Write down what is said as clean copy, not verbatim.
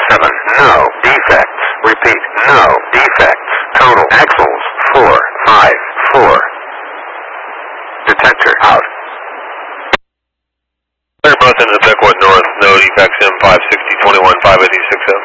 7, no defects. Repeat, no defects. Total axles, 4, 5, 4. Detector out. Clear both ends of Beckwood North, no defects, M560, 21, 580, 60.